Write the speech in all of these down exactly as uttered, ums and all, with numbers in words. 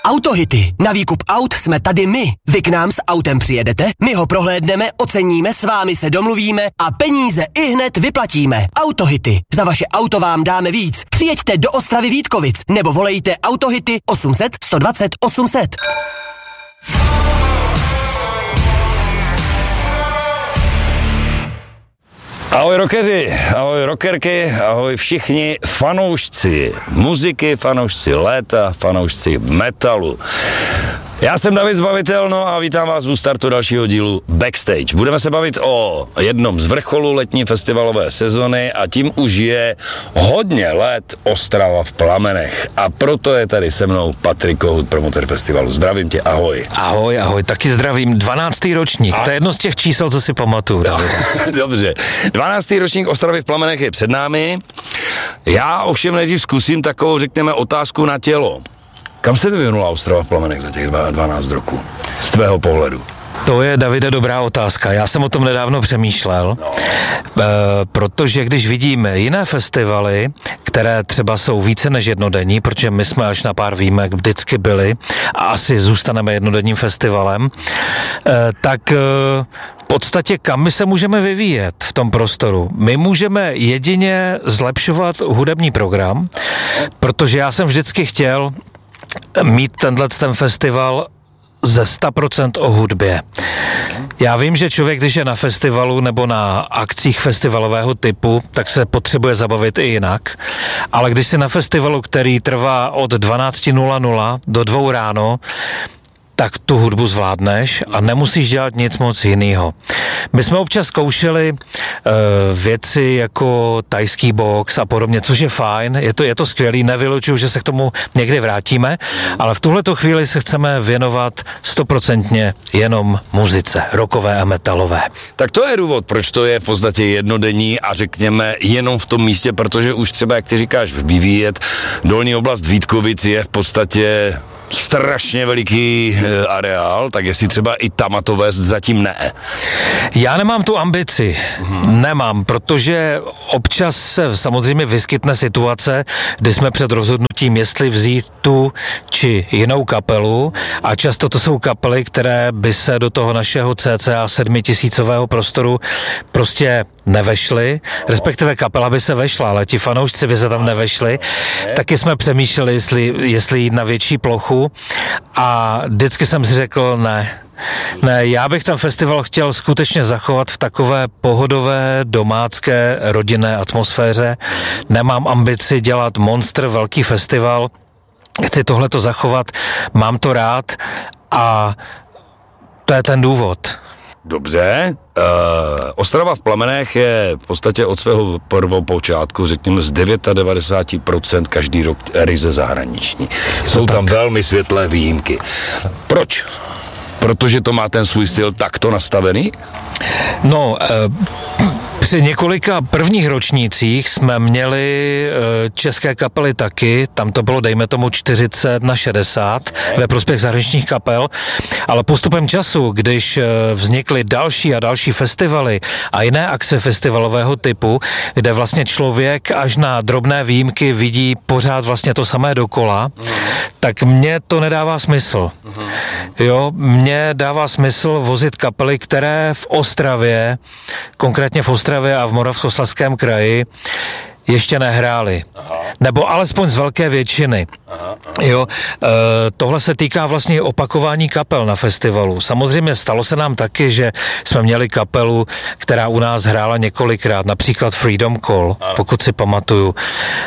Autohity. Na výkup aut jsme tady my. Vy k nám s autem přijedete, my ho prohlédneme, oceníme, s vámi se domluvíme a peníze ihned vyplatíme. Autohity. Za vaše auto vám dáme víc. Přijeďte do Ostravy Vítkovic nebo volejte Autohity osm set sto dvacet osm set. Ahoj rockeři, ahoj rockerky, ahoj všichni fanoušci muziky, fanoušci léta, fanoušci metalu. Já jsem David Zbavitel, no a vítám vás u startu dalšího dílu Backstage. Budeme se bavit o jednom z vrcholů letní festivalové sezony a tím už je hodně let Ostrava v plamenech. A proto je tady se mnou Patrik Kohut, promotor festivalu. Zdravím tě, ahoj. Ahoj, ahoj, taky zdravím. dvanáctý ročník, a... to je jedno z těch čísel, co si pamatuju. No, dobře, dvanáctý ročník Ostravy v plamenech je před námi. Já ovšem nejdřív zkusím takovou, řekněme, otázku na tělo. Kam se vyvinula Ostrava v plamenech za těch dvanáct roků? Z tvého pohledu. To je, Davide, dobrá otázka. Já jsem o tom nedávno přemýšlel, no. e, protože když vidím jiné festivaly, které třeba jsou více než jednodenní, protože my jsme až na pár výjimek vždycky byli a asi zůstaneme jednodenním festivalem, e, tak e, v podstatě kam my se můžeme vyvíjet v tom prostoru? My můžeme jedině zlepšovat hudební program, protože já jsem vždycky chtěl mít tenhle ten festival ze sto procent o hudbě. Já vím, že člověk, když je na festivalu nebo na akcích festivalového typu, tak se potřebuje zabavit i jinak, ale když jsi na festivalu, který trvá od dvanáct nula nula do dvou ráno, tak tu hudbu zvládneš a nemusíš dělat nic moc jinýho. My jsme občas zkoušeli uh, věci jako tajský box a podobně, což je fajn, je to, je to skvělý, nevylučuju, že se k tomu někdy vrátíme, ale v tuhleto chvíli se chceme věnovat stoprocentně jenom muzice, rockové a metalové. Tak to je důvod, proč to je v podstatě jednodenní a řekněme jenom v tom místě, protože už třeba, jak ty říkáš, vyvíjet dolní oblast Vítkovic je v podstatě strašně veliký e, areál, tak jestli třeba i tam a to vést, zatím ne. Já nemám tu ambici, hmm. nemám, protože občas se samozřejmě vyskytne situace, kdy jsme před rozhodnutím, jestli vzít tu či jinou kapelu a často to jsou kapely, které by se do toho našeho cca sedmitisícového prostoru prostě nevešli, respektive kapela by se vešla, ale ti fanoušci by se tam nevešli, taky jsme přemýšleli, jestli, jestli jít na větší plochu a vždycky jsem si řekl ne, ne, já bych ten festival chtěl skutečně zachovat v takové pohodové, domácké, rodinné atmosféře, nemám ambici dělat monster, velký festival, chci tohleto zachovat, mám to rád a to je ten důvod. Dobře, uh, Ostrava v plamenech je v podstatě od svého prvopočátku, řekněme z devadesát devět procent každý rok ryze zahraniční. Jsou tam velmi světlé výjimky. Proč? Protože to má ten svůj styl takto nastavený? No, uh... při několika prvních ročnících jsme měli české kapely taky, tam to bylo dejme tomu čtyřicet na šedesát ve prospěch zahraničních kapel, ale postupem času, když vznikly další a další festivaly a jiné akce festivalového typu, kde vlastně člověk až na drobné výjimky vidí pořád vlastně to samé dokola, tak mně to nedává smysl. Jo, mně dává smysl vozit kapely, které v Ostravě, konkrétně v Ostravě a v Moravskoslezském kraji ještě nehráli. Aha. Nebo alespoň z velké většiny. Aha, aha. Jo, e, tohle se týká vlastně opakování kapel na festivalu. Samozřejmě stalo se nám taky, že jsme měli kapelu, která u nás hrála několikrát, například Freedom Call, ano. Pokud si pamatuju.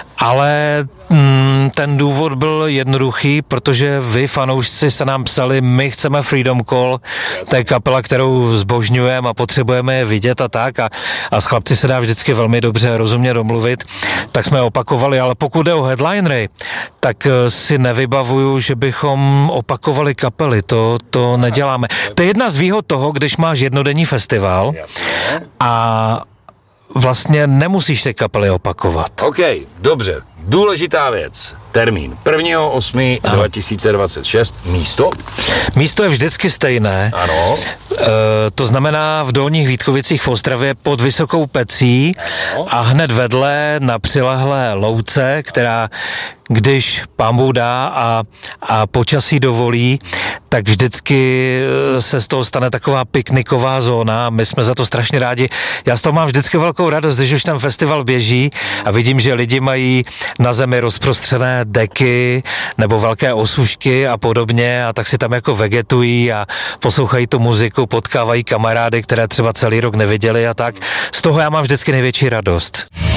Ale mm, ten důvod byl jednoduchý, protože vy, fanoušci, se nám psali, my chceme Freedom Call, to je kapela, kterou zbožňujeme a potřebujeme je vidět a tak. A, a s chlapci se dá vždycky velmi dobře rozumně domluvit, tak jsme opakovali, ale pokud jde o headlinery, tak si nevybavuju, že bychom opakovali kapely, to, to neděláme. To je jedna z výhod toho, když máš jednodenní festival a vlastně nemusíš ty kapely opakovat. OK, dobře. důležitá věc. Termín prvního osmého dva tisíce dvacet šest. Místo? Místo je vždycky stejné. Ano. E, to znamená v Dolních Vítkovicích v Ostravě pod Vysokou Pecí ano. A hned vedle na přilehlé louce, která když pán Bůh dá a, a počasí dovolí, tak vždycky se z toho stane taková pikniková zóna. My jsme za to strašně rádi. Já z toho mám vždycky velkou radost, když už ten festival běží a vidím, že lidi mají na zemi rozprostřené deky nebo velké osušky a podobně a tak si tam jako vegetují a poslouchají tu muziku, potkávají kamarády, které třeba celý rok neviděli a tak. Z toho já mám vždycky největší radost.